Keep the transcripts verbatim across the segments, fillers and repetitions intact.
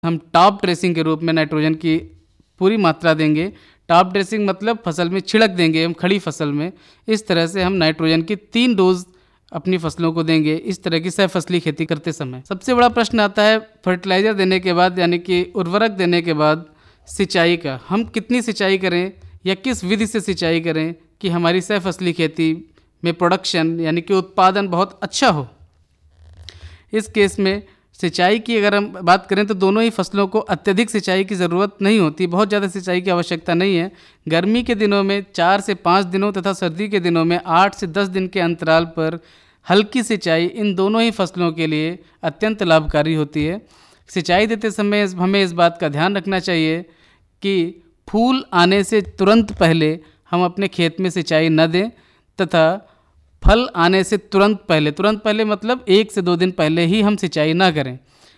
हम top dressing के रूप में नाइट्रोजन की पूरी मात्रा देंगे। टॉप ड्रेसिंग मतलब फसल में छिड़क देंगे हम खड़ी फसल में। इस तरह से हम नाइट्रोजन की तीन डोज अपनी फसलों को देंगे इस तरह की सह फसली खेती करते समय। सबसे बड़ा प्रश्न आता है फर्टिलाइज़र देने के बाद यानी कि उर्वरक देने के बाद सिंचाई का। हम कितनी सिंचाई करें या किस विधि से सिंचाई करें कि हमारी सह फसली खेती में प्रोडक्शन यानी कि उत्पादन बहुत अच्छा हो। इस केस में सिंचाई की अगर हम बात करें तो दोनों ही फसलों को अत्यधिक सिंचाई की ज़रूरत नहीं होती, बहुत ज़्यादा सिंचाई की आवश्यकता नहीं है। गर्मी के दिनों में चार से पाँच दिनों तथा सर्दी के दिनों में आठ से दस दिन के अंतराल पर हल्की सिंचाई इन दोनों ही फसलों के लिए अत्यंत लाभकारी होती है। सिंचाई देते समय हमें इस बात का ध्यान रखना चाहिए कि फूल आने से तुरंत पहले हम अपने खेत में सिंचाई न दें तथा फल आने से तुरंत पहले तुरंत पहले मतलब एक से दो दिन पहले ही हम सिंचाई ना करें।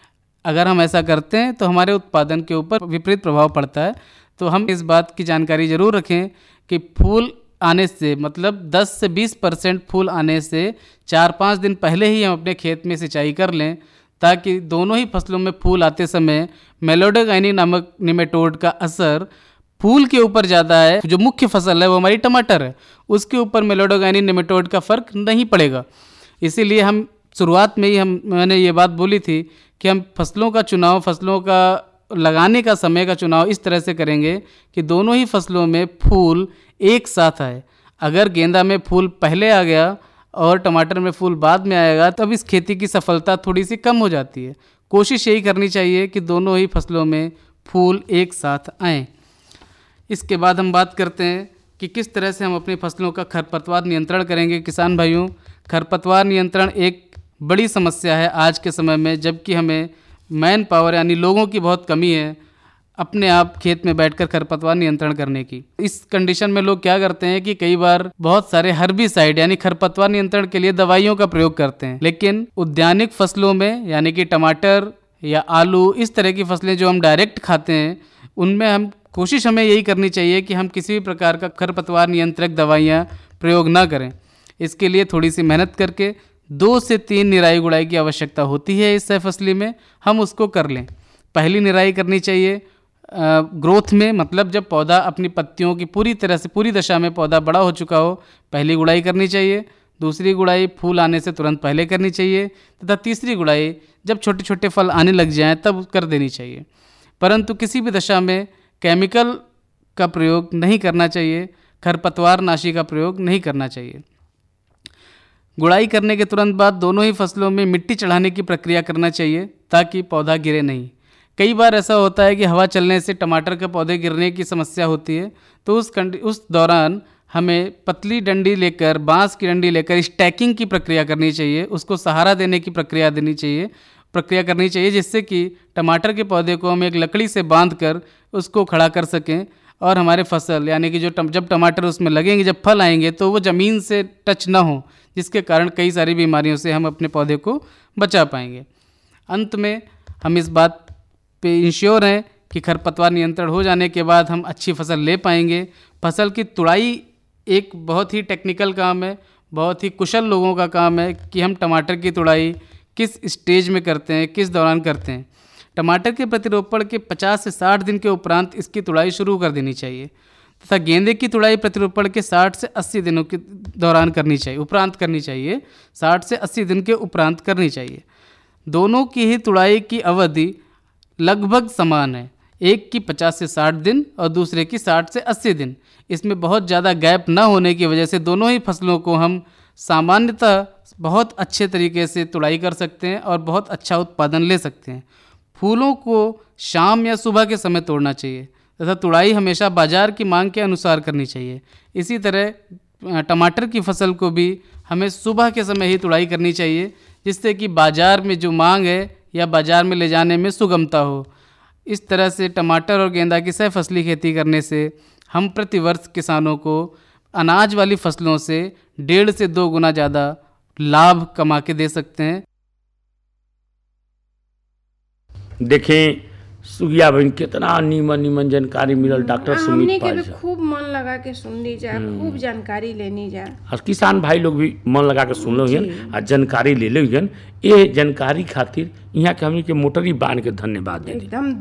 अगर हम ऐसा करते हैं तो हमारे उत्पादन के ऊपर विपरीत प्रभाव पड़ता है। तो हम इस बात की जानकारी ज़रूर रखें कि फूल आने से मतलब दस से बीस परसेंट फूल आने से चार पाँच दिन पहले ही हम अपने खेत में सिंचाई कर लें ताकि दोनों ही फसलों में फूल आते समय मेलोडोगाइनी नामक निमेटोड का असर फूल के ऊपर ज़्यादा है। जो मुख्य फसल है वो हमारी टमाटर है, उसके ऊपर मेलोडोगाइनी निमेटोड का फ़र्क नहीं पड़ेगा। इसीलिए हम शुरुआत में ही हम मैंने ये बात बोली थी कि हम फसलों का चुनाव फसलों का लगाने का समय का चुनाव इस तरह से करेंगे कि दोनों ही फसलों में फूल एक साथ आए। अगर गेंदा में फूल पहले आ गया और टमाटर में फूल बाद में आएगा तब इस खेती की सफलता थोड़ी सी कम हो जाती है। कोशिश यही करनी चाहिए कि दोनों ही फसलों में फूल एक साथ आएँ। इसके बाद हम बात करते हैं कि किस तरह से हम अपनी फसलों का खरपतवार नियंत्रण करेंगे। किसान भाइयों, खरपतवार नियंत्रण एक बड़ी समस्या है आज के समय में, जबकि हमें मैन पावर यानी लोगों की बहुत कमी है अपने आप खेत में बैठकर खरपतवार नियंत्रण करने की। इस कंडीशन में लोग क्या करते हैं कि कई बार बहुत सारे हर्बिसाइड यानी खरपतवार नियंत्रण के लिए दवाइयों का प्रयोग करते हैं, लेकिन उद्यानिक फसलों में यानी कि टमाटर या आलू इस तरह की फसलें जो हम डायरेक्ट खाते हैं उनमें हम कोशिश हमें यही करनी चाहिए कि हम किसी भी प्रकार का खरपतवार नियंत्रक दवाइयाँ प्रयोग ना करें। इसके लिए थोड़ी सी मेहनत करके दो से तीन निराई गुड़ाई की आवश्यकता होती है इस सह फसली में, हम उसको कर लें। पहली निराई करनी चाहिए ग्रोथ में, मतलब जब पौधा अपनी पत्तियों की पूरी तरह से पूरी दशा में पौधा बड़ा हो चुका हो पहली गुड़ाई करनी चाहिए। दूसरी गुड़ाई फूल आने से तुरंत पहले करनी चाहिए तथा तीसरी गुड़ाई जब छोटे छोटे फल आने लग जाएँ तब कर देनी चाहिए। परंतु किसी भी दशा में केमिकल का प्रयोग नहीं करना चाहिए, खरपतवार नाशी का प्रयोग नहीं करना चाहिए। गुड़ाई करने के तुरंत बाद दोनों ही फसलों में मिट्टी चढ़ाने की प्रक्रिया करना चाहिए ताकि पौधा गिरे नहीं। कई बार ऐसा होता है कि हवा चलने से टमाटर के पौधे गिरने की समस्या होती है, तो उस उस दौरान हमें पतली डंडी लेकर बांस की डंडी लेकर स्टैकिंग की प्रक्रिया करनी चाहिए, उसको सहारा देने की प्रक्रिया देनी चाहिए प्रक्रिया करनी चाहिए जिससे कि टमाटर के पौधे को हम एक लकड़ी से बांधकर उसको खड़ा कर सकें और हमारे फसल यानी कि जो टम, जब टमाटर उसमें लगेंगे जब फल आएंगे तो वो ज़मीन से टच ना हो, जिसके कारण कई सारी बीमारियों से हम अपने पौधे को बचा पाएंगे। अंत में हम इस बात पे इंश्योर हैं कि खरपतवार नियंत्रण हो जाने के बाद हम अच्छी फसल ले पाएंगे। फसल की तुड़ाई एक बहुत ही टेक्निकल काम है, बहुत ही कुशल लोगों का काम है कि हम टमाटर की तुड़ाई किस स्टेज में करते हैं, किस दौरान करते हैं। टमाटर के प्रतिरोपण के पचास से साठ दिन के उपरांत इसकी तुड़ाई शुरू कर देनी चाहिए तथा गेंदे की तुड़ाई प्रतिरोपण के साठ से अस्सी दिनों के दौरान करनी चाहिए उपरांत करनी चाहिए साठ से अस्सी दिन के उपरांत करनी चाहिए। दोनों की ही तुड़ाई की अवधि लगभग समान है, एक की पचास से साठ दिन और दूसरे की साठ से अस्सी दिन। इसमें बहुत ज़्यादा गैप न होने की वजह से दोनों ही फसलों को हम सामान्यतः बहुत अच्छे तरीके से तुड़ाई कर सकते हैं और बहुत अच्छा उत्पादन ले सकते हैं। फूलों को शाम या सुबह के समय तोड़ना चाहिए तथा तुड़ाई हमेशा बाज़ार की मांग के अनुसार करनी चाहिए। इसी तरह टमाटर की फसल को भी हमें सुबह के समय ही तुड़ाई करनी चाहिए जिससे कि बाज़ार में जो मांग है या बाज़ार में ले जाने में सुगमता हो। इस तरह से टमाटर और गेंदा की सह फसली खेती करने से हम प्रतिवर्ष किसानों को अनाज वाली फसलों से डेढ़ से दो गुना ज़्यादा लाभ कमा के दे सकते हैं। देखें सुगिया बहन कितना नीमन नीमन जानकारी मिलल डॉक्टर सुमित पाल से खूब मन लगा के सुन ली जा, खूब जानकारी लेनी जा और किसान भाई लोग भी मन लगा के सुन लो और जानकारी ले लो। ये जानकारी खातिर यहाँ के हमनी के मोटरी बांध के धन्यवाद दे एकदम